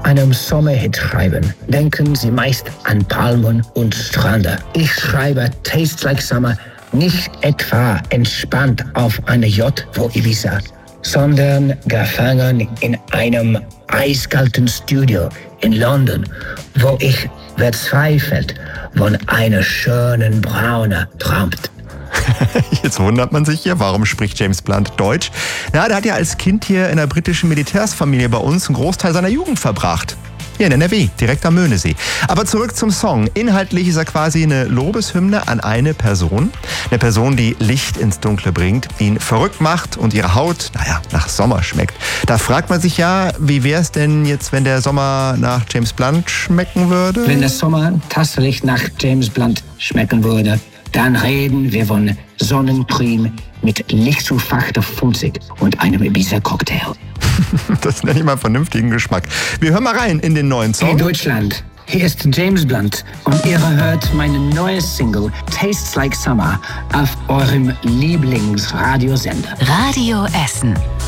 einem Sommerhit schreiben, denken Sie meist an Palmen und Strände. Ich schreibe Tastes Like Summer nicht etwa entspannt auf einer Yacht vor Ibiza, sondern gefangen in einem eiskalten Studio in London, wo ich verzweifelt von einer schönen Braune träumt. Jetzt wundert man sich hier, warum spricht James Blunt Deutsch? Ja, der hat ja als Kind hier in der britischen Militärsfamilie bei uns einen Großteil seiner Jugend verbracht. Hier in NRW, direkt am Möhnesee. Aber zurück zum Song. Inhaltlich ist er quasi eine Lobeshymne an eine Person. Eine Person, die Licht ins Dunkle bringt, die ihn verrückt macht und ihre Haut, nach Sommer schmeckt. Da fragt man sich ja, wie wäre es denn jetzt, wenn der Sommer nach James Blunt schmecken würde? Wenn der Sommer tatsächlich nach James Blunt schmecken würde, dann reden wir von Sonnencreme mit nicht zu fachter Funzig und einem Ibiza-Cocktail. Das nenne ich mal vernünftigen Geschmack. Wir hören mal rein in den neuen Song. In Deutschland, hier ist James Blunt und ihr hört meine neue Single Tastes Like Summer auf eurem Lieblingsradiosender. Radio Essen.